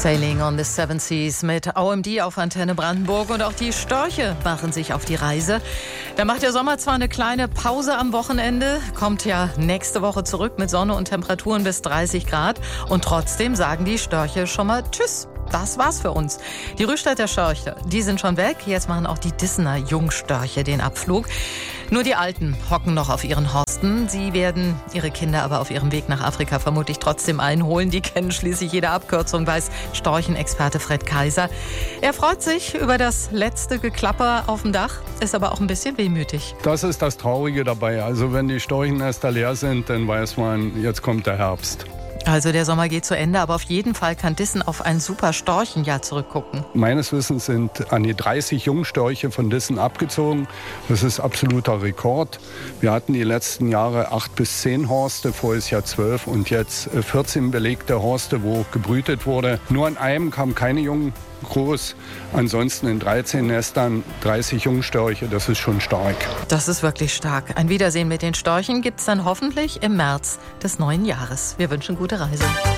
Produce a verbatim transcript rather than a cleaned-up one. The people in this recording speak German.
Sailing on the Seven Seas mit O M D auf Antenne Brandenburg, und auch die Störche machen sich auf die Reise. Da macht der Sommer zwar eine kleine Pause am Wochenende, kommt ja nächste Woche zurück mit Sonne und Temperaturen bis dreißig Grad, und trotzdem sagen die Störche schon mal Tschüss. Das war's für uns. Die Rühstädter Störche, die sind schon weg. Jetzt machen auch die Dissener Jungstörche den Abflug. Nur die Alten hocken noch auf ihren Horsten. Sie werden ihre Kinder aber auf ihrem Weg nach Afrika vermutlich trotzdem einholen. Die kennen schließlich jede Abkürzung, weiß Storchenexperte Fred Kaiser. Er freut sich über das letzte Geklapper auf dem Dach, ist aber auch ein bisschen wehmütig. Das ist das Traurige dabei. Also wenn die Storchennester leer sind, dann weiß man, jetzt kommt der Herbst. Also der Sommer geht zu Ende, aber auf jeden Fall kann Dissen auf ein super Storchenjahr zurückgucken. Meines Wissens sind an die dreißig Jungstörche von Dissen abgezogen. Das ist absoluter Rekord. Wir hatten die letzten Jahre acht bis zehn Horste, voriges Jahr zwölf und jetzt vierzehn belegte Horste, wo gebrütet wurde. Nur an einem kamen keine Jungen groß. Ansonsten in dreizehn Nestern dreißig Jungstörche, das ist schon stark. Das ist wirklich stark. Ein Wiedersehen mit den Störchen gibt es dann hoffentlich im März des neuen Jahres. Wir wünschen gute Reise.